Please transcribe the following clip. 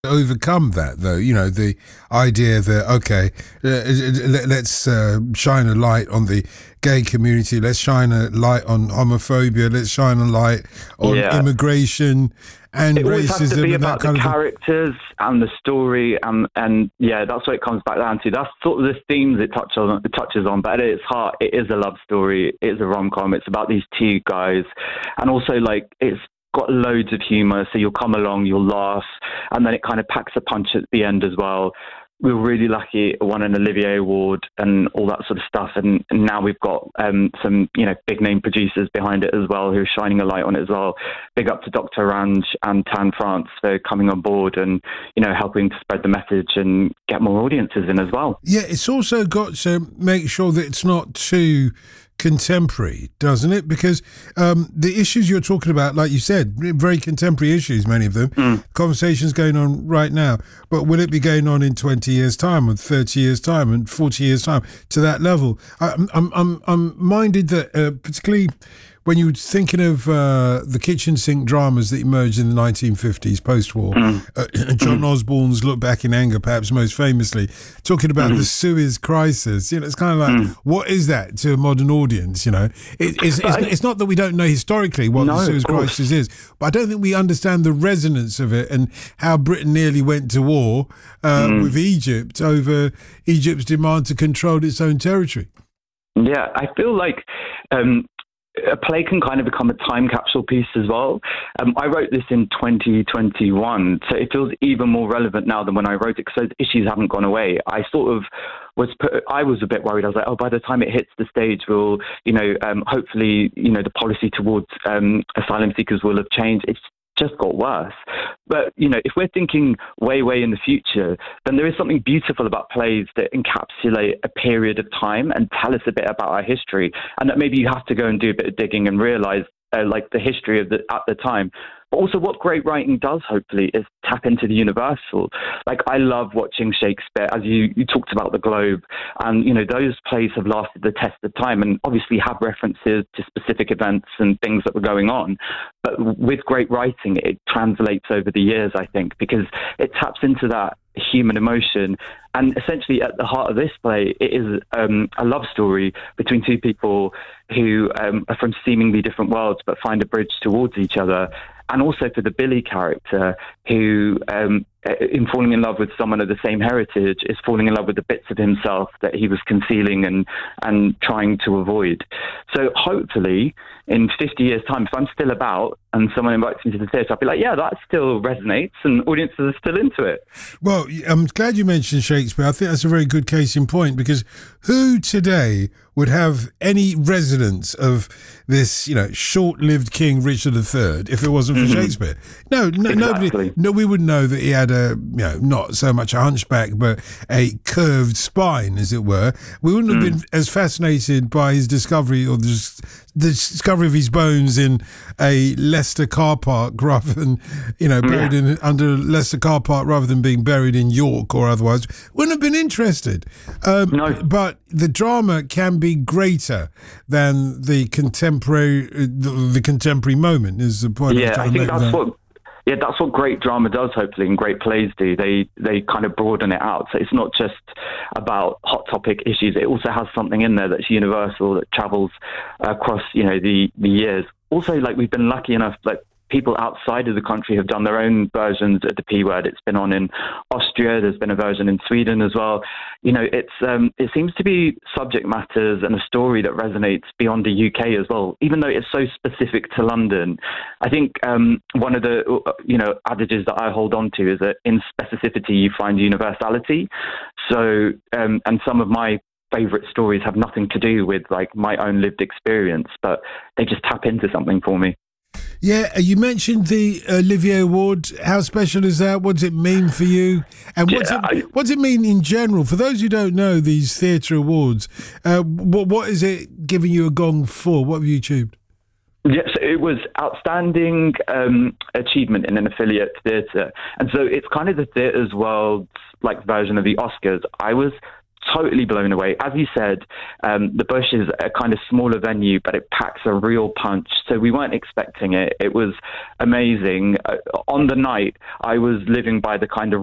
overcome that, though. You know, the idea that, okay, let's shine a light on the gay community, let's shine a light on homophobia, let's shine a light on immigration and it always has to be about the characters and the story, and yeah, that's what it comes back down to. That's sort of the themes it touches on, but at its heart, it is a love story. It is a rom-com. It's about these two guys, and also like it's got loads of humour, so you'll come along, you'll laugh, and then it kind of packs a punch at the end as well. We were really lucky, it won an Olivier Award and all that sort of stuff, and now we've got some, you know, big name producers behind it as well who are shining a light on it as well. Big up to Dr. Range and Tan France for coming on board and, you know, helping to spread the message and get more audiences in as well. Yeah, it's also got to make sure that it's not too contemporary, doesn't it? Because the issues you're talking about, like you said, very contemporary issues, many of them, conversations going on right now, but will it be going on in 20 years time and 30 years time and 40 years time to that level? I'm minded that particularly when you were thinking of the kitchen sink dramas that emerged in the 1950s post-war, John Osborne's Look Back in Anger, perhaps most famously, talking about the Suez Crisis. You know, it's kind of like, what is that to a modern audience? You know, it's not that we don't know historically what the Suez Crisis is, but I don't think we understand the resonance of it and how Britain nearly went to war with Egypt over Egypt's demand to control its own territory. Yeah, I feel like a play can kind of become a time capsule piece as well. I wrote this in 2021, so it feels even more relevant now than when I wrote it, because those issues haven't gone away. I was a bit worried. I was like, by the time it hits the stage, we'll, you know, hopefully, you know, the policy towards asylum seekers will have changed. It's just got worse. But, you know, if we're thinking way, way in the future, then there is something beautiful about plays that encapsulate a period of time and tell us a bit about our history, and that maybe you have to go and do a bit of digging and realize like the history of at the time. But also what great writing does, hopefully, is tap into the universal. Like, I love watching Shakespeare, as you talked about The Globe, and, you know, those plays have lasted the test of time and obviously have references to specific events and things that were going on. But with great writing, it translates over the years, I think, because it taps into that human emotion. And essentially at the heart of this play, it is a love story between two people who are from seemingly different worlds but find a bridge towards each other. And also for the Billy character, who, in falling in love with someone of the same heritage, is falling in love with the bits of himself that he was concealing and trying to avoid. So hopefully, in 50 years' time, if I'm still about and someone invites me to the theatre, I'll be like, yeah, that still resonates and audiences are still into it. Well, I'm glad you mentioned Shakespeare. I think that's a very good case in point, because who today would have any resonance of this, you know, short-lived King Richard III if it wasn't for Shakespeare? No, exactly. Nobody. No, we would know that he had a, you know, not so much a hunchback, but a curved spine, as it were. We wouldn't have been as fascinated by his discovery or the discovery of his bones in a Leicester car park rather than, you know, buried under Leicester car park rather than being buried in York or otherwise. Wouldn't have been interested. No. But the drama can be greater than the contemporary moment, is the point. Yeah, I think that's what. Yeah, that's what great drama does, hopefully, and great plays do. They kind of broaden it out. So it's not just about hot topic issues. It also has something in there that's universal, that travels across, you know, the years. Also, like, we've been lucky enough, like, people outside of the country have done their own versions of the P Word. It's been on in Austria. There's been a version in Sweden as well. You know, it seems to be subject matters and a story that resonates beyond the UK as well, even though it's so specific to London. I think one of the, you know, adages that I hold on to is that in specificity, you find universality. So, and some of my favorite stories have nothing to do with, like, my own lived experience, but they just tap into something for me. Yeah, you mentioned the Olivier Award. How special is that? What does it mean for you? And what does it mean in general? For those who don't know these theatre awards, what is it giving you a gong for? What have you achieved? Yes, it was outstanding achievement in an affiliate theatre. And so it's kind of the theatre's world's, like, version of the Oscars. I was totally blown away. As you said, the Bush is a kind of smaller venue, but it packs a real punch. So we weren't expecting it. It was amazing. On the night, I was living by the kind of